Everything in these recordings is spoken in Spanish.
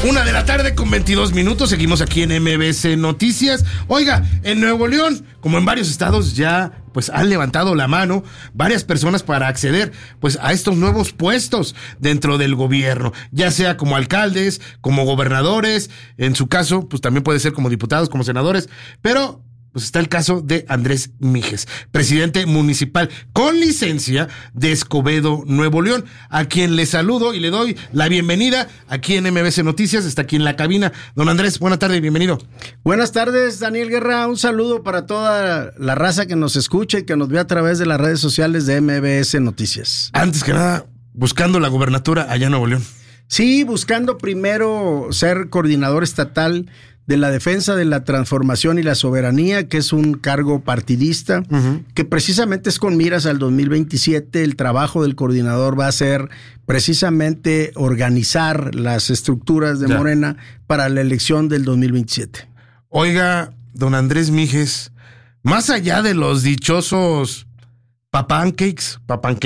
1:00 con 22 minutos. Seguimos aquí en MBS Noticias. Oiga, en Nuevo León, como en varios estados, ya pues han levantado la mano varias personas para acceder pues a estos nuevos puestos dentro del gobierno, ya sea como alcaldes, como gobernadores, en su caso pues también puede ser como diputados, como senadores, pero pues está el caso de Andrés Mijes, presidente municipal con licencia de Escobedo, Nuevo León, a quien le saludo y le doy la bienvenida aquí en MBS Noticias. Está aquí en la cabina. Don Andrés, buena tarde y bienvenido. Buenas tardes, Daniel Guerra. Un saludo para toda la raza que nos escucha y que nos ve a través de las redes sociales de MBS Noticias. Antes que nada, buscando la gubernatura allá en Nuevo León. Sí, buscando primero ser coordinador estatal de la defensa de la transformación y la soberanía, que es un cargo partidista, que precisamente es con miras al 2027. El trabajo del coordinador va a ser precisamente organizar las estructuras de Morena para la elección del 2027. Oiga, don Andrés Mijes, más allá de los dichosos papancakes,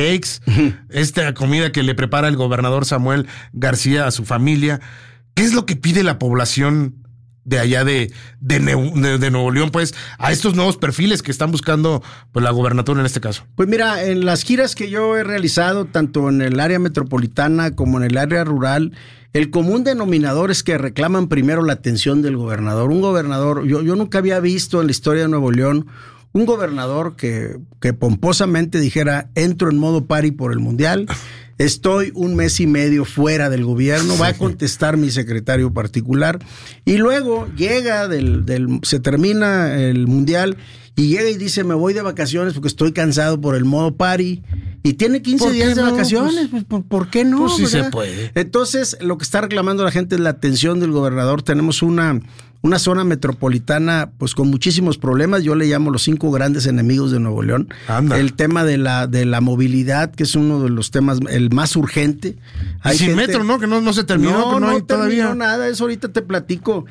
esta comida que le prepara el gobernador Samuel García a su familia, ¿qué es lo que pide la población de allá de Nuevo León, pues, a estos nuevos perfiles que están buscando pues la gubernatura en este caso? Pues mira, en las giras que yo he realizado, tanto en el área metropolitana como en el área rural, el común denominador es que reclaman primero la atención del gobernador. Un gobernador, yo nunca había visto en la historia de Nuevo León un gobernador que pomposamente dijera: entro en modo party por el Mundial, estoy 1 mes y medio fuera del gobierno, va a contestar mi secretario particular, y luego llega se termina el Mundial y llega y dice: me voy de vacaciones porque estoy cansado por el modo party, y tiene 15 días de vacaciones. Pues, ¿por qué no? Pues sí se puede. Entonces, lo que está reclamando la gente es la atención del gobernador. Tenemos una zona metropolitana pues con muchísimos problemas. Yo le llamo los 5 grandes enemigos de Nuevo León. Anda. El tema de la movilidad, que es uno de los temas el más urgente. Hay sin metro, ¿no? Que no se terminó. No hay todavía terminó nada. Eso ahorita te platico.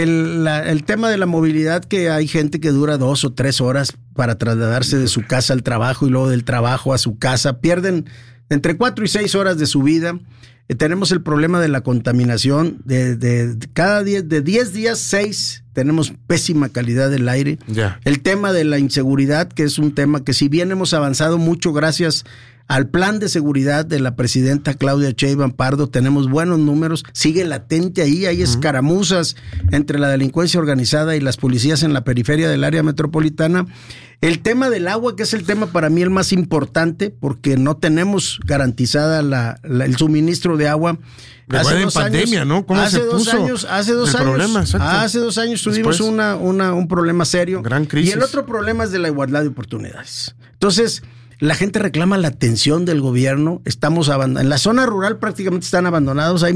El tema de la movilidad, que hay gente que dura 2 o 3 horas para trasladarse de su casa al trabajo y luego del trabajo a su casa. Pierden entre 4 y 6 horas de su vida. Tenemos el problema de la contaminación. De 10 días, 6 tenemos pésima calidad del aire. El tema de la inseguridad, que es un tema que, si bien hemos avanzado mucho gracias al plan de seguridad de la presidenta Claudia Sheinbaum Pardo, tenemos buenos números, sigue latente ahí, hay escaramuzas entre la delincuencia organizada y las policías en la periferia del área metropolitana. El tema del agua, que es el tema para mí el más importante, porque no tenemos garantizada el suministro de agua. Hace 2 pandemia, años, ¿no? ¿Cómo hace se dos puso años, hace 2 años, problema, hace 2 años tuvimos un problema serio. Gran crisis. Y el otro problema es de la igualdad de oportunidades. Entonces, la gente reclama la atención del gobierno. Estamos en la zona rural, prácticamente están abandonados.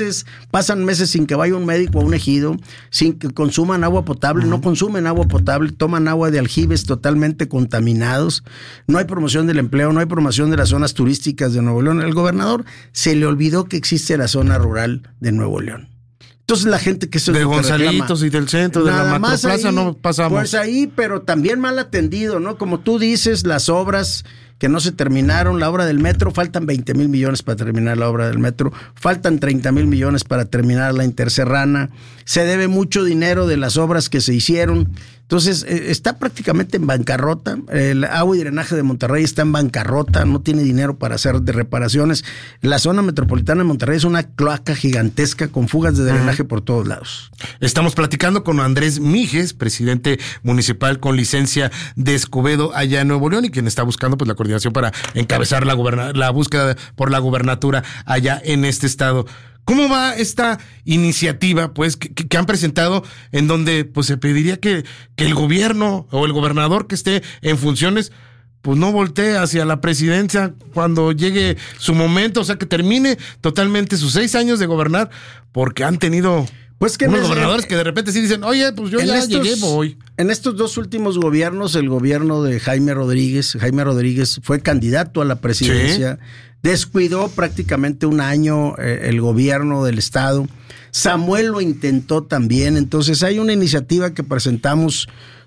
Pasan meses sin que vaya un médico a un ejido, sin que consuman agua potable. No consumen agua potable, toman agua de aljibes totalmente contaminados. No hay promoción del empleo, no hay promoción de las zonas turísticas de Nuevo León. El gobernador se le olvidó que existe la zona rural de Nuevo León. Entonces la gente que se de Gonzalitos y del centro, de la Macroplaza, no pasamos. Pues ahí, pero también mal atendido, ¿no? Como tú dices, las obras que no se terminaron, la obra del metro, faltan 20,000 millones para terminar la obra del metro, faltan 30,000 millones para terminar la interserrana, se debe mucho dinero de las obras que se hicieron. Entonces, está prácticamente en bancarrota. El agua y drenaje de Monterrey está en bancarrota, no tiene dinero para hacer de reparaciones. La zona metropolitana de Monterrey es una cloaca gigantesca con fugas de drenaje por todos lados. Estamos platicando con Andrés Mijes, presidente municipal con licencia de Escobedo allá en Nuevo León, y quien está buscando pues la coordinación para encabezar la búsqueda por la gubernatura allá en este estado. ¿Cómo va esta iniciativa, pues, que han presentado, en donde pues se pediría que el gobierno o el gobernador que esté en funciones pues no voltee hacia la presidencia cuando llegue su momento, o sea, que termine totalmente sus 6 años de gobernar, porque han tenido pues que unos gobernadores que de repente sí dicen: oye, pues yo ya llegué, voy. En estos 2 últimos gobiernos, el gobierno de Jaime Rodríguez fue candidato a la presidencia. Sí. Descuidó prácticamente 1 año el gobierno del estado. Samuel lo intentó también. Entonces hay una iniciativa que presentamos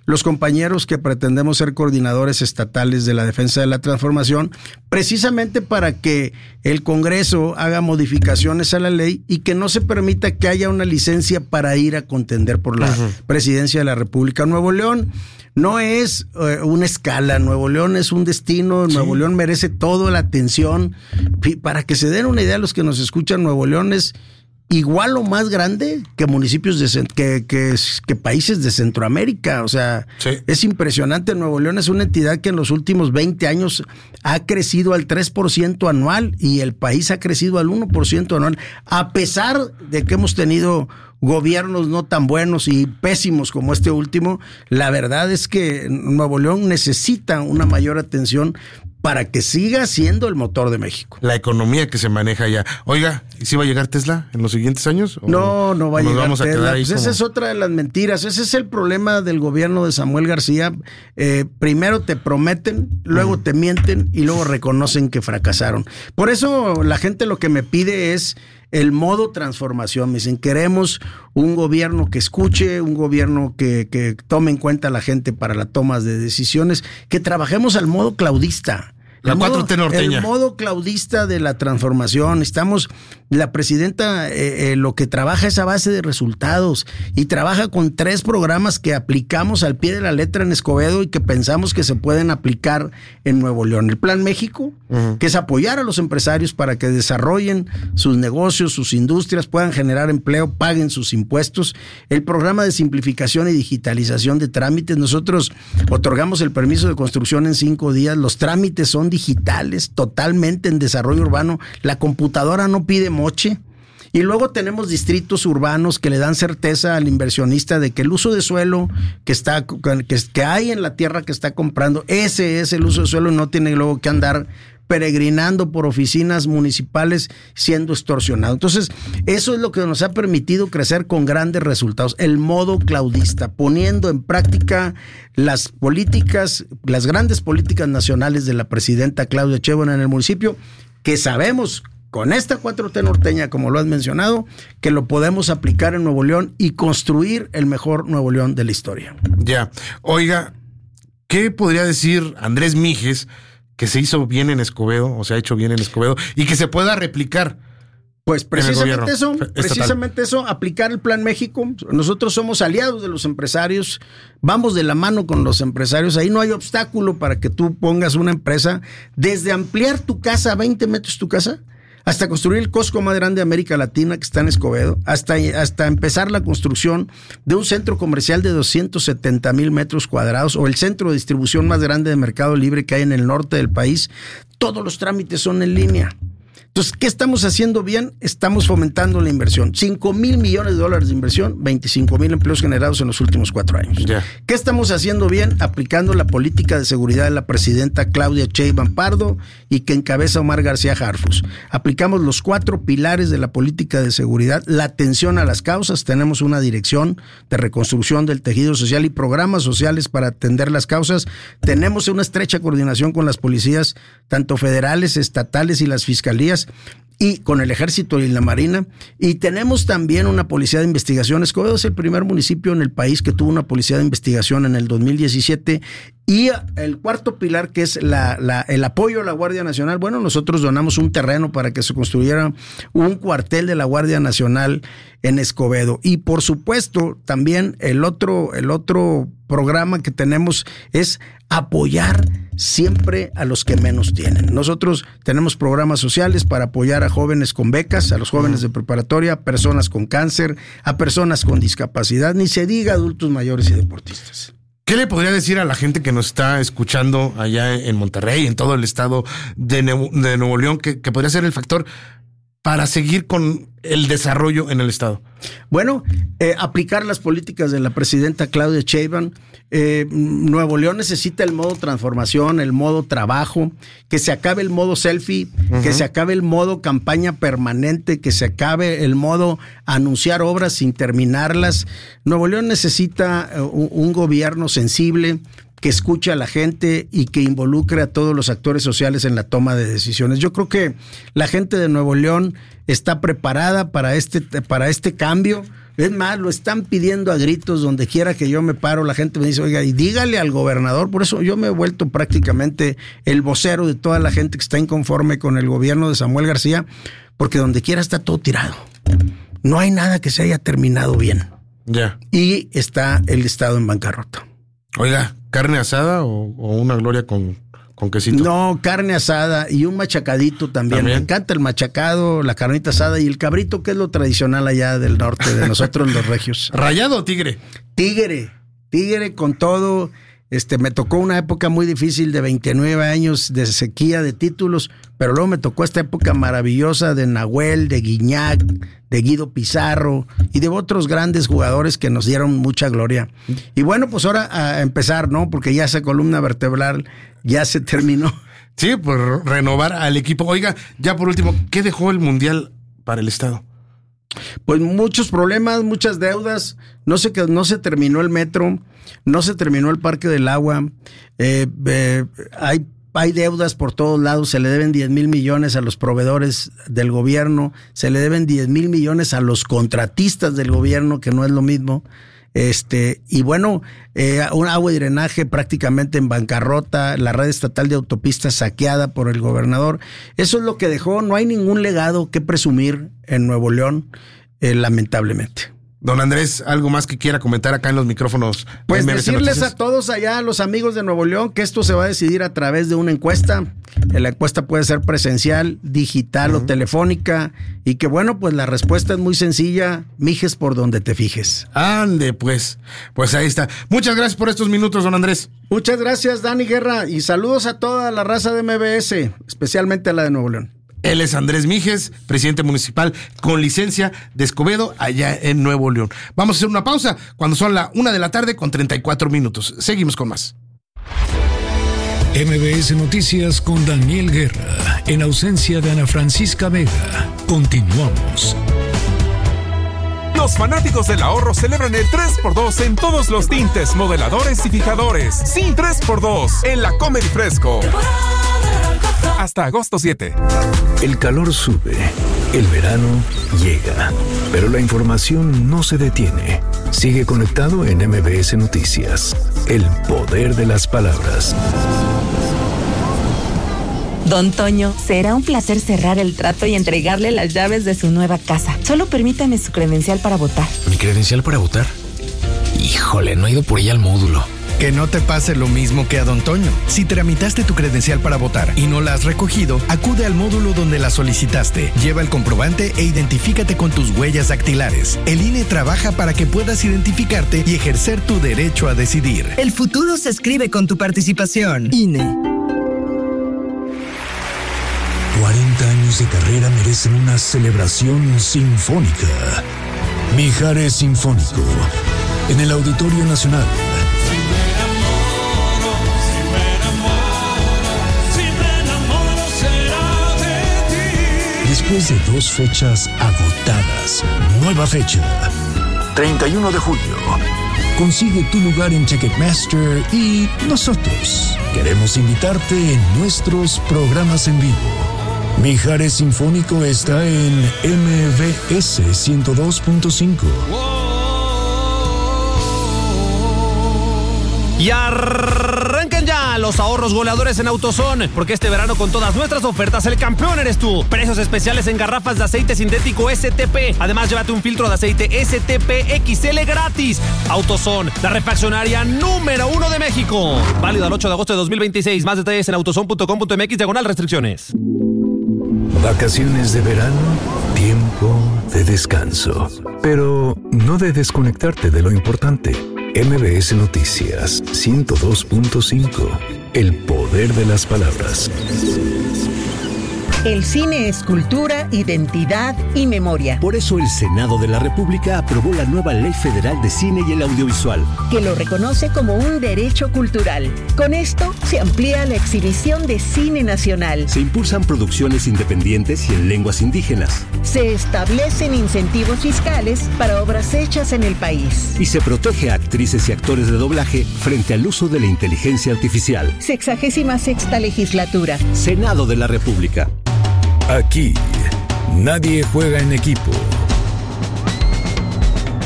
los compañeros que pretendemos ser coordinadores estatales de la defensa de la transformación, precisamente para que el Congreso haga modificaciones a la ley y que no se permita que haya una licencia para ir a contender por la presidencia de la República. Nuevo León no es una escala, Nuevo León es un destino, Nuevo León merece toda la atención. Para que se den una idea los que nos escuchan, Nuevo León es igual o más grande que municipios que países de Centroamérica. O sea, es impresionante. Nuevo León es una entidad que en los últimos 20 años ha crecido al 3% anual y el país ha crecido al 1% anual, a pesar de que hemos tenido gobiernos no tan buenos y pésimos como este último. La verdad es que Nuevo León necesita una mayor atención para que siga siendo el motor de México. La economía que se maneja allá. Oiga, ¿y si va a llegar Tesla en los siguientes años? No va a llegar vamos a Tesla. Pues esa es otra de las mentiras. Ese es el problema del gobierno de Samuel García. Primero te prometen, luego te mienten y luego reconocen que fracasaron. Por eso la gente lo que me pide es el modo transformación. Me dicen, queremos un gobierno que escuche, un gobierno que tome en cuenta a la gente para la toma de decisiones, que trabajemos al modo claudista. La 4T norteña. El modo claudista de la transformación. La presidenta lo que trabaja es a base de resultados y trabaja con 3 programas que aplicamos al pie de la letra en Escobedo y que pensamos que se pueden aplicar en Nuevo León. El Plan México, que es apoyar a los empresarios para que desarrollen sus negocios, sus industrias, puedan generar empleo, paguen sus impuestos. El programa de simplificación y digitalización de trámites. Nosotros otorgamos el permiso de construcción en 5 días. Los trámites son digitales, totalmente en desarrollo urbano. La computadora no pide moche. Y luego tenemos distritos urbanos que le dan certeza al inversionista de que el uso de suelo que hay en la tierra que está comprando, ese es el uso de suelo y no tiene luego que andar peregrinando por oficinas municipales siendo extorsionado. Entonces, eso es lo que nos ha permitido crecer con grandes resultados. El modo claudista, poniendo en práctica las políticas, las grandes políticas nacionales de la presidenta Claudia Sheinbaum en el municipio, que sabemos con esta 4T norteña, como lo has mencionado, que lo podemos aplicar en Nuevo León y construir el mejor Nuevo León de la historia. Ya. Oiga, ¿qué podría decir Andrés Mijes que se hizo bien en Escobedo, o se ha hecho bien en Escobedo, y que se pueda replicar? Pues precisamente eso, aplicar el Plan México. Nosotros somos aliados de los empresarios, vamos de la mano con los empresarios. Ahí no hay obstáculo para que tú pongas una empresa, desde ampliar tu casa a 20 metros tu casa, hasta construir el Costco más grande de América Latina, que está en Escobedo, hasta empezar la construcción de un centro comercial de 270,000 metros cuadrados, o el centro de distribución más grande de Mercado Libre que hay en el norte del país. Todos los trámites son en línea. Entonces, ¿qué estamos haciendo bien? Estamos fomentando la inversión. 5,000 millones de dólares de inversión, 25,000 empleos generados en los últimos 4 años. Yeah. ¿Qué estamos haciendo bien? Aplicando la política de seguridad de la presidenta Claudia Sheinbaum Pardo y que encabeza Omar García Harfuch. Aplicamos los 4 pilares de la política de seguridad, la atención a las causas. Tenemos una dirección de reconstrucción del tejido social y programas sociales para atender las causas. Tenemos una estrecha coordinación con las policías, tanto federales, estatales y las fiscalías, y con el Ejército y la Marina. Y tenemos también una policía de investigación. Escobedo es el primer municipio en el país que tuvo una policía de investigación en el 2017. Y el 4 pilar, que es el apoyo a la Guardia Nacional. Bueno, nosotros donamos un terreno para que se construyera un cuartel de la Guardia Nacional en Escobedo. Y por supuesto, también el otro programa que tenemos es apoyar siempre a los que menos tienen. Nosotros tenemos programas sociales para apoyar a jóvenes con becas, a los jóvenes de preparatoria, a personas con cáncer, a personas con discapacidad, ni se diga adultos mayores y deportistas. ¿Qué le podría decir a la gente que nos está escuchando allá en Monterrey, en todo el estado de Nuevo León, que podría ser el factor para seguir con el desarrollo en el estado? Bueno, aplicar las políticas de la presidenta Claudia Sheinbaum. Nuevo León necesita el modo transformación, el modo trabajo, que se acabe el modo selfie, que se acabe el modo campaña permanente, que se acabe el modo anunciar obras sin terminarlas. Nuevo León necesita un gobierno sensible, que escuche a la gente y que involucre a todos los actores sociales en la toma de decisiones. Yo creo que la gente de Nuevo León está preparada para este cambio. Es más, lo están pidiendo a gritos donde quiera que yo me paro. La gente me dice, oiga, y dígale al gobernador. Por eso yo me he vuelto prácticamente el vocero de toda la gente que está inconforme con el gobierno de Samuel García, porque donde quiera está todo tirado. No hay nada que se haya terminado bien. Ya. Y está el Estado en bancarrota. Oiga, ¿carne asada o una gloria con quesito? No, carne asada y un machacadito también. Me encanta el machacado, la carnita asada y el cabrito, que es lo tradicional allá del norte de nosotros los regios. ¿Rayado o tigre? Tigre con todo. Me tocó una época muy difícil de 29 años de sequía de títulos, pero luego me tocó esta época maravillosa de Nahuel, de Guiñac, de Guido Pizarro y de otros grandes jugadores que nos dieron mucha gloria. Y bueno, pues ahora a empezar, ¿no? Porque ya esa columna vertebral ya se terminó. Sí, por renovar al equipo. Oiga, ya por último, ¿qué dejó el Mundial para el Estado? Pues muchos problemas, muchas deudas. No se terminó el metro, no se terminó el Parque del Agua. Hay deudas por todos lados. Se le deben 10,000 millones a los proveedores del gobierno, se le deben 10,000 millones a los contratistas del gobierno, que no es lo mismo. Y bueno, un agua y drenaje prácticamente en bancarrota, la red estatal de autopistas saqueada por el gobernador. Eso es lo que dejó. No hay ningún legado que presumir en Nuevo León, lamentablemente. Don Andrés, ¿algo más que quiera comentar acá en los micrófonos? Pues decirles a todos allá, a los amigos de Nuevo León, que esto se va a decidir a través de una encuesta. La encuesta puede ser presencial, digital o telefónica. Y que bueno, pues la respuesta es muy sencilla. Mijes por donde te fijes. Ande, pues ahí está. Muchas gracias por estos minutos, don Andrés. Muchas gracias, Dani Guerra. Y saludos a toda la raza de MBS, especialmente a la de Nuevo León. Él es Andrés Mijes, presidente municipal con licencia de Escobedo, allá en Nuevo León. Vamos a hacer una pausa cuando son la 1:34 p.m. Seguimos con más. MBS Noticias con Daniel Guerra, en ausencia de Ana Francisca Vega. Continuamos. Los fanáticos del ahorro celebran el 3x2 en todos los tintes, modeladores y fijadores. Sí, 3x2 en la Comedy Fresco. Hasta agosto 7. El calor sube, el verano llega, pero la información no se detiene. Sigue conectado en MBS Noticias. El poder de las palabras. Don Toño, será un placer cerrar el trato y entregarle las llaves de su nueva casa. Solo permítame su credencial para votar. ¿Mi credencial para votar? Híjole, no he ido por ella al módulo. Que no te pase lo mismo que a Don Toño. Si tramitaste tu credencial para votar y no la has recogido, acude al módulo donde la solicitaste. Lleva el comprobante e identifícate con tus huellas dactilares. El INE trabaja para que puedas identificarte y ejercer tu derecho a decidir. El futuro se escribe con tu participación. INE. 40 años de carrera merecen una celebración sinfónica. Mijares Sinfónico, en el Auditorio Nacional. Después de 2 fechas agotadas, nueva fecha, 31 de julio. Consigue tu lugar en Ticketmaster y nosotros queremos invitarte en nuestros programas en vivo. Mijares Sinfónico está en MBS 102.5. Y arrancan ya los ahorros goleadores en AutoZone, porque este verano con todas nuestras ofertas el campeón eres tú. Precios especiales en garrafas de aceite sintético STP. Además, llévate un filtro de aceite STP XL gratis. AutoZone, la refaccionaria número 1 de México. Válido al 8 de agosto de 2026. Más detalles en autozone.com.mx/restricciones. Vacaciones de verano, tiempo de descanso. Pero no de desconectarte de lo importante. MBS Noticias 102.5. El poder de las palabras. El cine es cultura, identidad y memoria. Por eso el Senado de la República aprobó la nueva Ley Federal de Cine y el Audiovisual, que lo reconoce como un derecho cultural. Con esto se amplía la exhibición de cine nacional. Se impulsan producciones independientes y en lenguas indígenas. Se establecen incentivos fiscales para obras hechas en el país. Y se protege a actrices y actores de doblaje frente al uso de la inteligencia artificial. 66ª legislatura. Senado de la República. Aquí, nadie juega en equipo.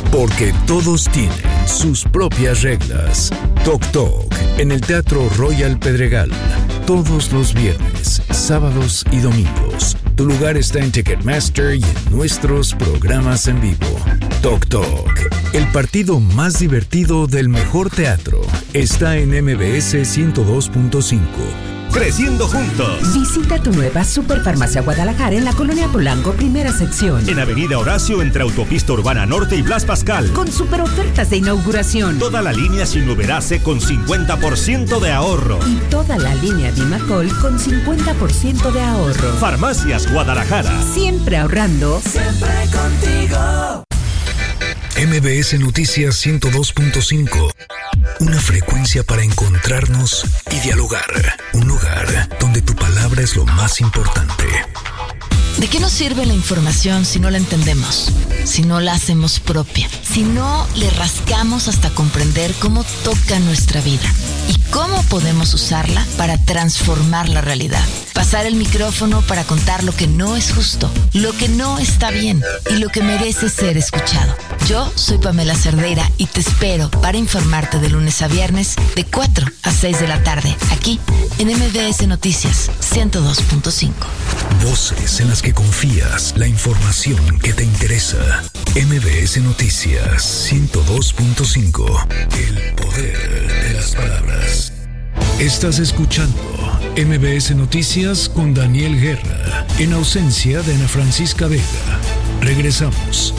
Porque todos tienen sus propias reglas. Toc Toc, en el Teatro Royal Pedregal. Todos los viernes, sábados y domingos. Tu lugar está en Ticketmaster y en nuestros programas en vivo. Toc Toc, el partido más divertido del mejor teatro, está en MBS 102.5. Creciendo juntos. Visita tu nueva Superfarmacia Guadalajara en la Colonia Polanco, primera sección. En Avenida Horacio, entre Autopista Urbana Norte y Blas Pascal. Con super ofertas de inauguración. Toda la línea sin Uberase con 50% de ahorro. Y toda la línea Dimacol con 50% de ahorro. Farmacias Guadalajara. Siempre ahorrando. Siempre contigo. MBS Noticias 102.5. Una frecuencia para encontrarnos y dialogar. Un lugar donde tu palabra es lo más importante. ¿De qué nos sirve la información si no la entendemos? Si no la hacemos propia, si no le rascamos hasta comprender cómo toca nuestra vida y cómo podemos usarla para transformar la realidad. Pasar el micrófono para contar lo que no es justo, lo que no está bien y lo que merece ser escuchado. Yo soy Pamela Cerdeira y te espero para informarte de lunes a viernes de 4 a 6 de la tarde, aquí en MBS Noticias 102.5. Voces en las que confías, la información que te interesa. MBS Noticias 102.5. El poder de las palabras. Estás escuchando MBS Noticias con Daniel Guerra, en ausencia de Ana Francisca Vega. Regresamos.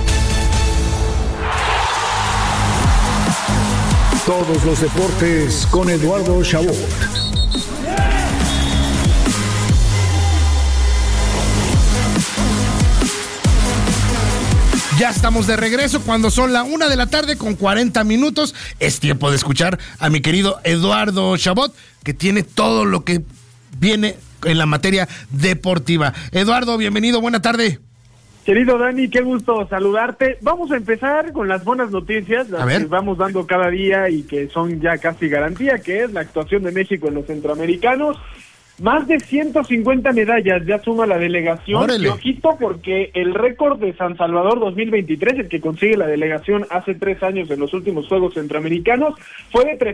Todos los deportes con Eduardo Chabot. Ya estamos de regreso cuando son la 1 de la tarde con 40 minutos. Es tiempo de escuchar a mi querido Eduardo Chabot, que tiene todo lo que viene en la materia deportiva. Eduardo, bienvenido, buena tarde. Querido Dani, qué gusto saludarte. Vamos a empezar con las buenas noticias, las que vamos dando cada día y que son ya casi garantía, que es la actuación de México en los Centroamericanos. Más de 150 medallas ya suma la delegación. ¡Órale! Y ojito, porque el récord de San Salvador 2023, el que consigue la delegación hace 3 años en los últimos Juegos Centroamericanos, fue de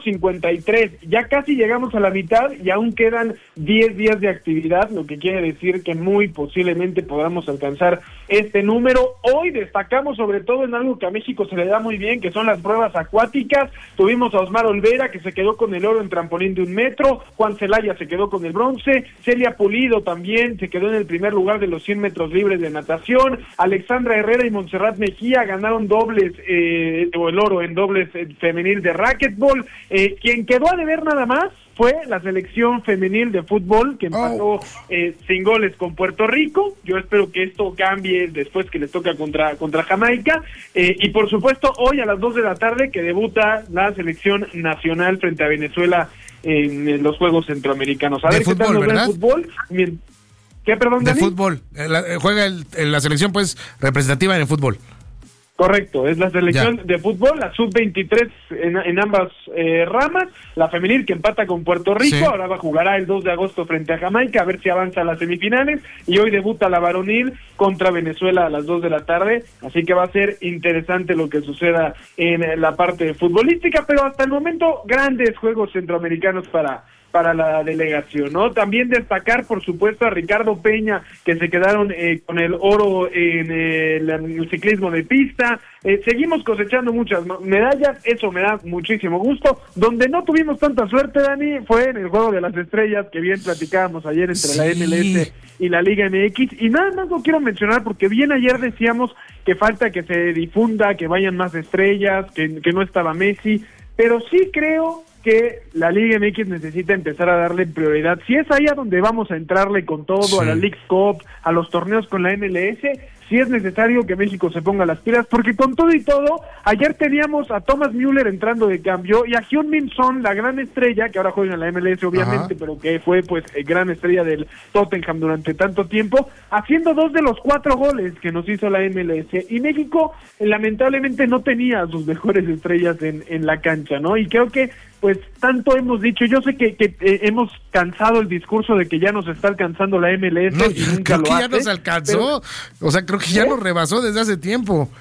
353. Ya casi llegamos a la mitad y aún quedan 10 días de actividad, lo que quiere decir que muy posiblemente podamos alcanzar este número. Hoy destacamos sobre todo en algo que a México se le da muy bien, que son las pruebas acuáticas. Tuvimos a Osmar Olvera, que se quedó con el oro en trampolín de 1 metro, Juan Celaya se quedó con el bronce, Celia Pulido también se quedó en el primer lugar de los 100 metros libres de natación, Alexandra Herrera y Montserrat Mejía ganaron dobles, o el oro en dobles femenil de racquetball. Quien quedó a deber nada más fue la selección femenil de fútbol, que empató sin goles con Puerto Rico. Yo espero que esto cambie después que les toca contra Jamaica. Y por supuesto, hoy a las 2 de la tarde que debuta la selección nacional frente a Venezuela en los Juegos Centroamericanos. A ver qué tal nos va el fútbol. ¿Qué, perdón, Dani? De fútbol. Juega la selección, pues, representativa en el fútbol. Correcto, es la selección de fútbol, la sub-23 en ambas ramas, la femenil que empata con Puerto Rico, ahora jugará el 2 de agosto frente a Jamaica, a ver si avanza a las semifinales, y hoy debuta la varonil contra Venezuela a las 2 de la tarde, así que va a ser interesante lo que suceda en la parte futbolística, pero hasta el momento grandes Juegos Centroamericanos para la delegación, ¿no? También destacar, por supuesto, a Ricardo Peña, que se quedaron con el oro en el ciclismo de pista. Seguimos cosechando muchas medallas, eso me da muchísimo gusto. Donde no tuvimos tanta suerte, Dani, fue en el Juego de las Estrellas, que bien platicábamos ayer entre la MLS y la Liga MX, y nada más lo quiero mencionar porque bien ayer decíamos que falta que se difunda, que vayan más estrellas, que no estaba Messi, pero sí creo que la Liga MX necesita empezar a darle prioridad. Si es ahí a donde vamos a entrarle con todo, a la Leagues Cup, a los torneos con la MLS, sí es necesario que México se ponga las pilas, porque con todo y todo, ayer teníamos a Thomas Müller entrando de cambio y a Heung-min Son, la gran estrella, que ahora juega en la MLS obviamente, pero que fue pues gran estrella del Tottenham durante tanto tiempo, haciendo 2 de los 4 goles que nos hizo la MLS. Y México lamentablemente no tenía a sus mejores estrellas en la cancha, ¿no? Y creo que pues tanto hemos dicho, yo sé que hemos cansado el discurso de que ya nos está alcanzando la MLS, y nunca creo que lo ya hace, nos alcanzó, o sea, creo que ya nos rebasó desde hace tiempo.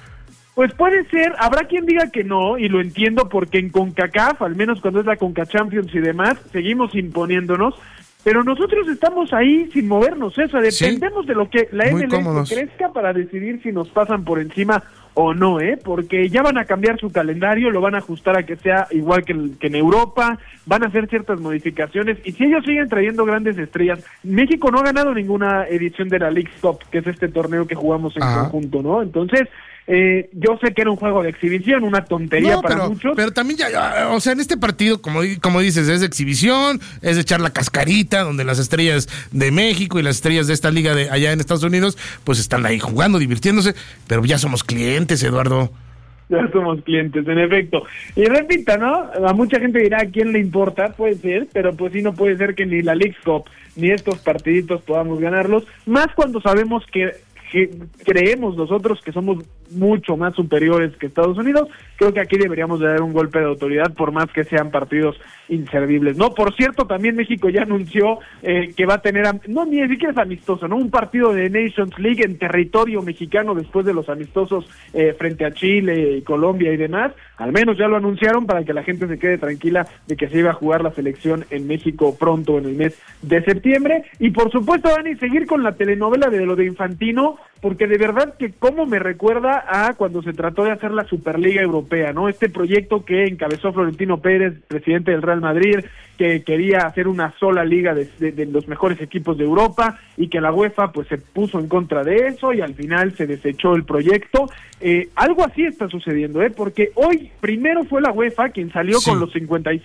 Pues puede ser, habrá quien diga que no, y lo entiendo porque en CONCACAF, al menos cuando es la CONCACHAMPIONS y demás, seguimos imponiénos, pero nosotros estamos ahí sin movernos, o sea, dependemos de lo que la MLS crezca para decidir si nos pasan por encima o no, porque ya van a cambiar su calendario, lo van a ajustar a que sea igual que en Europa, van a hacer ciertas modificaciones, y si ellos siguen trayendo grandes estrellas, México no ha ganado ninguna edición de la Leagues Cup, que es este torneo que jugamos en conjunto, ¿no? Entonces, yo sé que era un juego de exhibición, una tontería para muchos. Pero también o sea, en este partido, como dices, es de exhibición, es de echar la cascarita, donde las estrellas de México y las estrellas de esta liga de allá en Estados Unidos, pues están ahí jugando, divirtiéndose, pero ya somos clientes, Eduardo. Ya somos clientes, en efecto. Y repito, ¿no? A mucha gente dirá, ¿a quién le importa? Puede ser, pero pues sí, no puede ser que ni la Leagues Cup, ni estos partiditos podamos ganarlos, más cuando sabemos que creemos nosotros que somos mucho más superiores que Estados Unidos. Creo que aquí deberíamos de dar un golpe de autoridad, por más que sean partidos inservibles, ¿no? Por cierto, también México ya anunció que va a tener, no, ni siquiera es amistoso, ¿no? Un partido de Nations League en territorio mexicano después de los amistosos frente a Chile y Colombia y demás. Al menos ya lo anunciaron para que la gente se quede tranquila de que se iba a jugar la selección en México pronto, en el mes de septiembre. Y por supuesto, Dani, seguir con la telenovela de lo de Infantino, porque de verdad que cómo me recuerda a cuando se trató de hacer la Superliga Europea, ¿no? Este proyecto que encabezó Florentino Pérez, presidente del Real Madrid, que quería hacer una sola liga de los mejores equipos de Europa, y que la UEFA pues se puso en contra de eso y al final se desechó el proyecto. Algo así está sucediendo, porque hoy primero fue la UEFA quien salió con las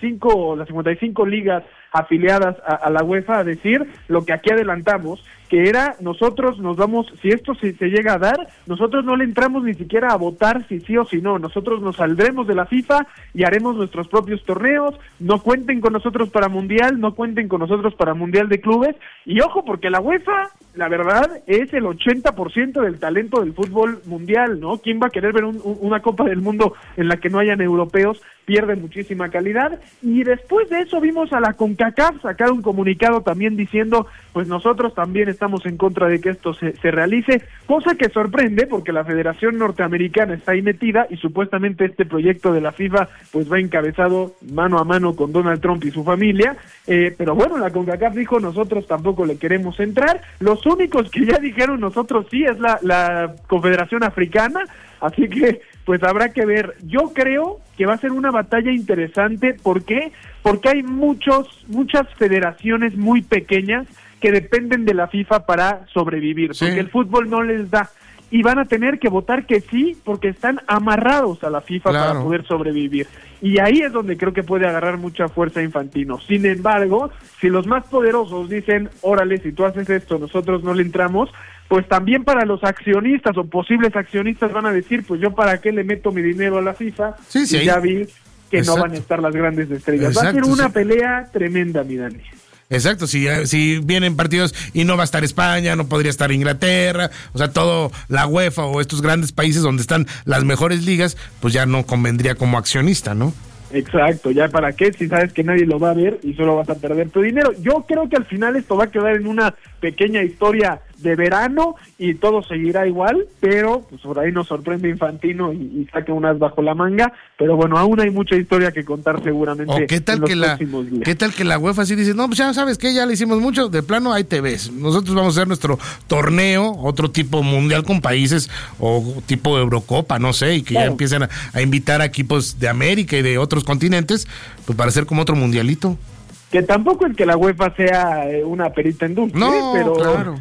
55 ligas afiliadas a la UEFA a decir lo que aquí adelantamos, que era nosotros nos vamos, si esto se llega a dar, nosotros no le entramos ni siquiera a votar si sí o si no, nosotros nos saldremos de la FIFA y haremos nuestros propios torneos, no cuenten con nosotros para Mundial, no cuenten con nosotros para Mundial de Clubes, y ojo, porque la UEFA, la verdad, es el 80% del talento del fútbol mundial, ¿no? ¿Quién va a querer ver una Copa del Mundo en la que no hayan europeos? Pierde muchísima calidad, y después de eso vimos a la CONCACAF sacar un comunicado también diciendo, pues nosotros también estamos en contra de que esto se realice, cosa que sorprende porque la Federación Norteamericana está ahí metida y supuestamente este proyecto de la FIFA pues va encabezado mano a mano con Donald Trump y su familia, pero bueno, la CONCACAF dijo nosotros tampoco le queremos entrar, los únicos que ya dijeron nosotros sí es la Confederación Africana, así que pues habrá que ver. Yo creo que va a ser una batalla interesante. ¿Por qué? Porque hay muchas federaciones muy pequeñas que dependen de la FIFA para sobrevivir, porque el fútbol no les da, y van a tener que votar que sí, porque están amarrados a la FIFA para poder sobrevivir, y ahí es donde creo que puede agarrar mucha fuerza Infantino. Sin embargo, si los más poderosos dicen, órale, si tú haces esto, nosotros no le entramos, pues también para los accionistas o posibles accionistas van a decir, pues yo para qué le meto mi dinero a la FIFA, y ya vi que no van a estar las grandes estrellas. Va a ser una pelea tremenda, mi Dani. Exacto, si vienen partidos y no va a estar España, no podría estar Inglaterra, o sea, todo la UEFA o estos grandes países donde están las mejores ligas, pues ya no convendría como accionista, ¿no? Exacto, ya para qué, si sabes que nadie lo va a ver y solo vas a perder tu dinero. Yo creo que al final esto va a quedar en una pequeña historia de verano y todo seguirá igual, pero pues por ahí nos sorprende Infantino y saque un as bajo la manga, pero bueno, aún hay mucha historia que contar seguramente. ¿O qué tal en los próximos días? ¿Qué tal que la UEFA sí dice, no, pues ya sabes que ya le hicimos mucho, de plano ahí te ves, nosotros vamos a hacer nuestro torneo, otro tipo mundial con países o tipo Eurocopa, no sé, y que ya empiecen a invitar a equipos de América y de otros continentes, pues para hacer como otro mundialito. Que tampoco es que la UEFA sea una perita en dulce, pero, claro.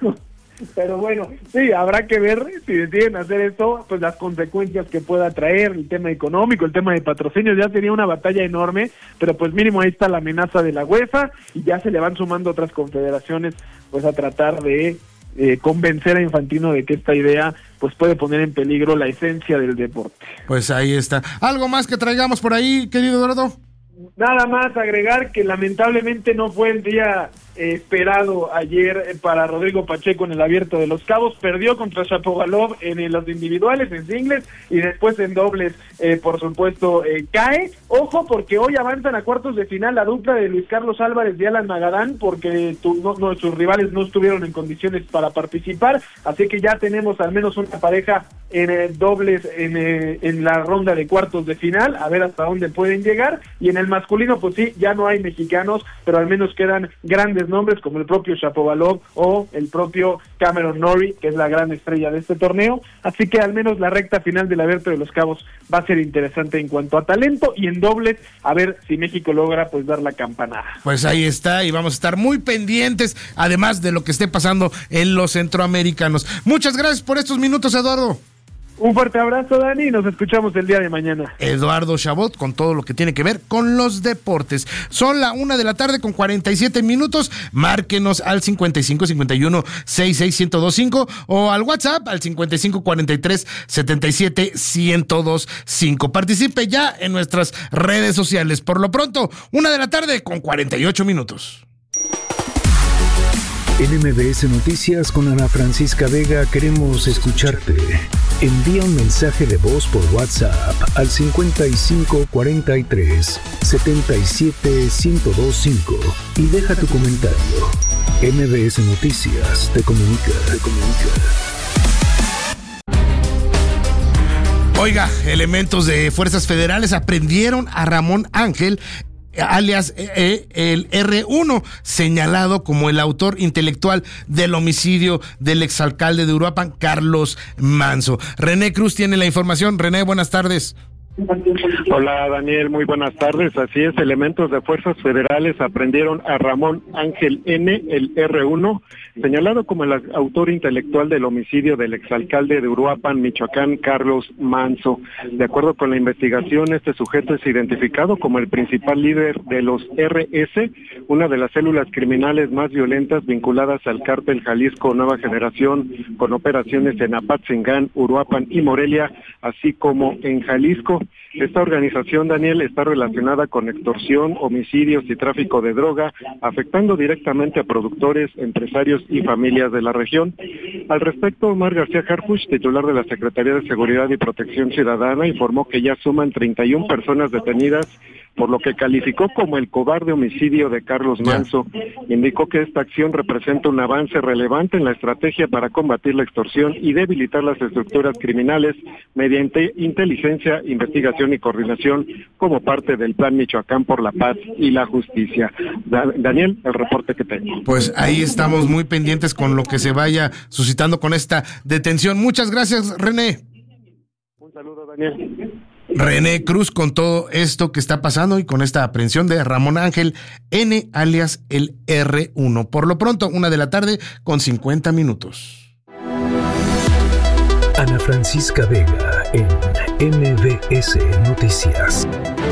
pero bueno, sí, habrá que ver si deciden hacer esto, pues las consecuencias que pueda traer, el tema económico, el tema de patrocinios, ya sería una batalla enorme, pero pues mínimo ahí está la amenaza de la UEFA y ya se le van sumando otras confederaciones pues a tratar de convencer a Infantino de que esta idea pues puede poner en peligro la esencia del deporte. Pues ahí está. ¿Algo más que traigamos por ahí, querido Eduardo? Nada más agregar que lamentablemente no fue el día esperado ayer para Rodrigo Pacheco en el Abierto de Los Cabos. Perdió contra Shapovalov en los individuales, en singles, y después en dobles, por supuesto, cae. Ojo, porque hoy avanzan a cuartos de final la dupla de Luis Carlos Álvarez y Alan Magadán, porque sus rivales no estuvieron en condiciones para participar, así que ya tenemos al menos una pareja en dobles en la ronda de cuartos de final, a ver hasta dónde pueden llegar. Y en el masculino, pues sí, ya no hay mexicanos, pero al menos quedan grandes nombres como el propio Shapovalov o el propio Cameron Norrie, que es la gran estrella de este torneo, así que al menos la recta final del Abierto de Los Cabos va a ser interesante en cuanto a talento, y en dobles, a ver si México logra pues dar la campanada. Pues ahí está, y vamos a estar muy pendientes, además de lo que esté pasando en los centroamericanos. Muchas gracias por estos minutos, Eduardo. Un fuerte abrazo, Dani, y nos escuchamos el día de mañana. Eduardo Chabot con todo lo que tiene que ver con los deportes. Son la 1:00 con 47 minutos. Márquenos al 5551-66-1025 o al WhatsApp al 5543-77-1025. Participe ya en nuestras redes sociales. Por lo pronto, 1:00 con 48 minutos. En MBS Noticias con Ana Francisca Vega queremos escucharte. Envía un mensaje de voz por WhatsApp al 5543-77-1025 y deja tu comentario. MBS Noticias te comunica. Oiga, elementos de fuerzas federales aprendieron a Ramón Ángel, alias el R1, señalado como el autor intelectual del homicidio del exalcalde de Uruapan, Carlos Manso. René Cruz tiene la información. René, buenas tardes. Hola Daniel, muy buenas tardes. Así es, elementos de fuerzas federales aprendieron a Ramón Ángel N., el R1, señalado como el autor intelectual del homicidio del exalcalde de Uruapan, Michoacán, Carlos Manso. De acuerdo con la investigación, este sujeto es identificado como el principal líder de los RS, una de las células criminales más violentas vinculadas al cártel Jalisco Nueva Generación, con operaciones en Apatzingán, Uruapan y Morelia, así como en Jalisco. Esta organización, Daniel, está relacionada con extorsión, homicidios y tráfico de droga, afectando directamente a productores, empresarios y familias de la región. Al respecto, Omar García Harfuch, titular de la Secretaría de Seguridad y Protección Ciudadana, informó que ya suman 31 personas detenidas, por lo que calificó como el cobarde homicidio de Carlos Manso. Indicó que esta acción representa un avance relevante en la estrategia para combatir la extorsión y debilitar las estructuras criminales mediante inteligencia, investigación y coordinación como parte del Plan Michoacán por la Paz y la Justicia. Daniel, el reporte que tengo. Pues ahí estamos muy pendientes con lo que se vaya suscitando con esta detención. Muchas gracias, René. Un saludo, Daniel. René Cruz con todo esto que está pasando y con esta aprehensión de Ramón Ángel N., alias el R1. Por lo pronto, 1:00 con 50 minutos. Ana Francisca Vega en MBS Noticias.